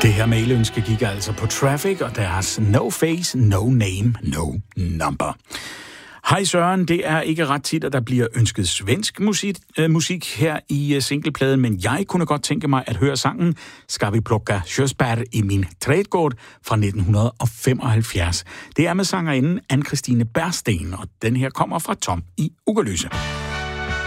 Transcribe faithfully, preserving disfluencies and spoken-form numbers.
Det her mailønske gik altså på Traffic og deres No Face, No Name, No Number. Hej Søren, det er ikke ret tit, at der bliver ønsket svensk musik, øh, musik her i singlepladen, men jeg kunne godt tænke mig at høre sangen Ska vi plocka körsbär i min trädgård fra nitten femoghalvfjerds. Det er med sangerinden Ann-Christine Bergsten, og den her kommer fra Tom i Ugerløse.